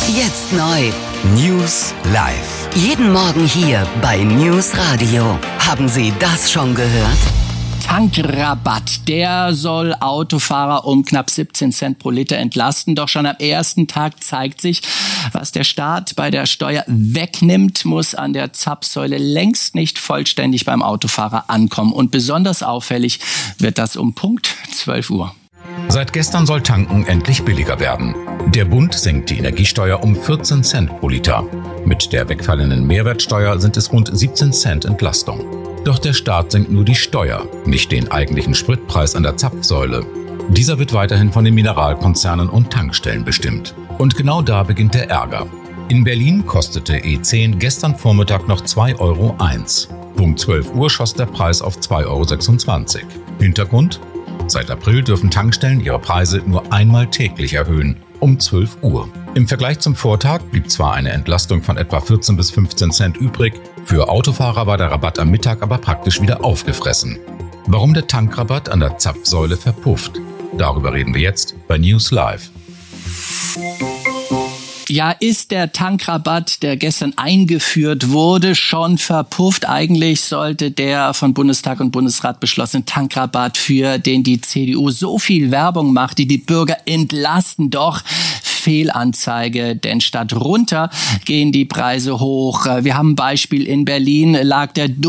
Jetzt neu. News live. Jeden Morgen hier bei News Radio. Haben Sie das schon gehört? Tankrabatt, der soll Autofahrer um knapp 17 Cent pro Liter entlasten. Doch schon am ersten Tag zeigt sich, was der Staat bei der Steuer wegnimmt, muss an der Zapfsäule längst nicht vollständig beim Autofahrer ankommen. Und besonders auffällig wird das um Punkt 12 Uhr. Seit gestern soll Tanken endlich billiger werden. Der Bund senkt die Energiesteuer um 14 Cent pro Liter. Mit der wegfallenden Mehrwertsteuer sind es rund 17 Cent Entlastung. Doch der Staat senkt nur die Steuer, nicht den eigentlichen Spritpreis an der Zapfsäule. Dieser wird weiterhin von den Mineralkonzernen und Tankstellen bestimmt. Und genau da beginnt der Ärger. In Berlin kostete E10 gestern Vormittag noch 2,01 Euro. Punkt 12 Uhr schoss der Preis auf 2,26 Euro. Hintergrund? Seit April dürfen Tankstellen ihre Preise nur einmal täglich erhöhen, um 12 Uhr. Im Vergleich zum Vortag blieb zwar eine Entlastung von etwa 14 bis 15 Cent übrig, für Autofahrer war der Rabatt am Mittag aber praktisch wieder aufgefressen. Warum der Tankrabatt an der Zapfsäule verpufft? Darüber reden wir jetzt bei News Live. Ja, ist der Tankrabatt, der gestern eingeführt wurde, schon verpufft? Eigentlich sollte der von Bundestag und Bundesrat beschlossene Tankrabatt, für den die CDU so viel Werbung macht, die Bürger entlasten, doch Fehlanzeige, denn statt runter gehen die Preise hoch. Wir haben ein Beispiel: in Berlin lag der